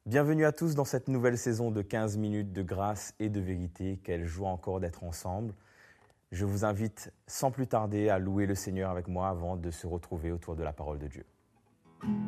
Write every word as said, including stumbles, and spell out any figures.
Bienvenue à tous dans cette nouvelle saison de quinze minutes de grâce et de vérité. Quelle joie encore d'être ensemble. Je vous invite sans plus tarder à louer le Seigneur avec moi avant de se retrouver autour de la parole de Dieu.